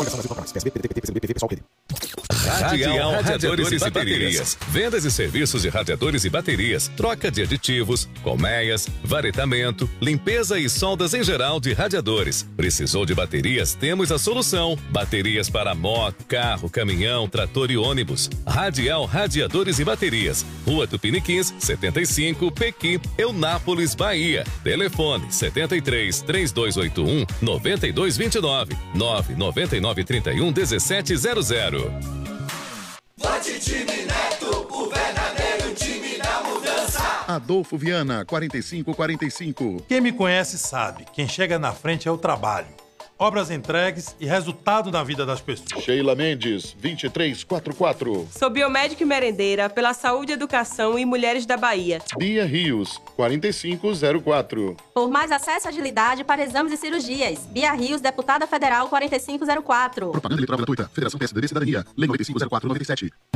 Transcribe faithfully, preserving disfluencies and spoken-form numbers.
Radial Radiadores e Baterias. Vendas e serviços de radiadores e baterias, troca de aditivos, colmeias, varetamento, limpeza e soldas em geral de radiadores. Precisou de baterias? Temos a solução. Baterias para moto, carro, caminhão, trator e ônibus. Radial Radiadores e Baterias. Rua Tupiniquins, setenta e cinco, Pequi, Eunápolis, Bahia. Telefone setenta e três, três dois oito um, nove dois dois nove, nove nove nove, três um, um sete zero zero. Vote Time Neto, o verdadeiro time da mudança. Adolfo Viana, quarenta e cinco quarenta e cinco. Quem me conhece sabe, quem chega na frente é o trabalho. Obras entregues e resultado na vida das pessoas. Sheila Mendes, vinte e três quarenta e quatro. Sou biomédica e merendeira pela saúde, educação e mulheres da Bahia. Bia Rios, quarenta e cinco zero quatro. Por mais acesso e agilidade para exames e cirurgias. Bia Rios, deputada federal, quarenta e cinco zero quatro. Propaganda eleitoral gratuita. Federação P S D B Cidadania. Lei nove cinco zero quatro nove sete.